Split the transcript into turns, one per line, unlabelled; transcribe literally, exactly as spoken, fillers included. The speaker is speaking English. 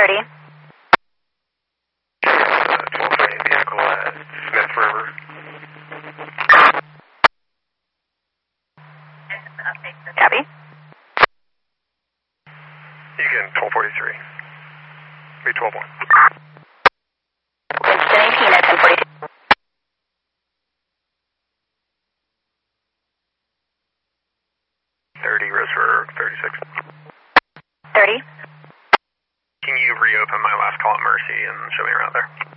thirty.
twelve thirty vehicle at Smith River.
Copy.
You can twelve forty-three. Be twelve one.
Winston eighteen at ten forty-two.
thirty, Rose for thirty-six.
thirty.
Can you reopen my last call at Mercy and show me around there?